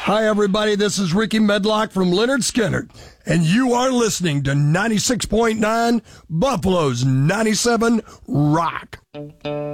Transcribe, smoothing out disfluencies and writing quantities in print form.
Hi, everybody. This is Ricky Medlock from Leonard Skinner, and you are listening to 96.9 Buffalo's 97 Rock.